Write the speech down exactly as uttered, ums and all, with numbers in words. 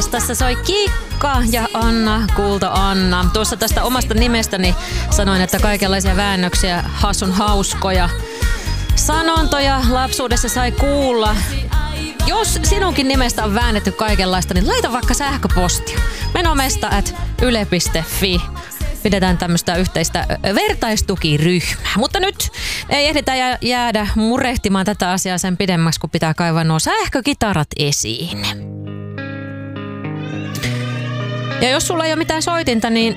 Jes, tässä soi Kikka ja Anna, Kulta Anna. Tuossa tästä omasta nimestäni sanoin, että kaikenlaisia väännöksiä, hassun hauskoja sanontoja lapsuudessa sai kuulla. Jos sinunkin nimestä on väännetty kaikenlaista, niin laita vaikka sähköpostia. menomesta at yle piste fi. Pidetään tämmöistä yhteistä vertaistukiryhmää. Mutta nyt ei ehditä jäädä murehtimaan tätä asiaa sen pidemmäksi, kun pitää kaivaa nuo sähkökitarat esiin. Ja jos sulla ei ole mitään soitinta, niin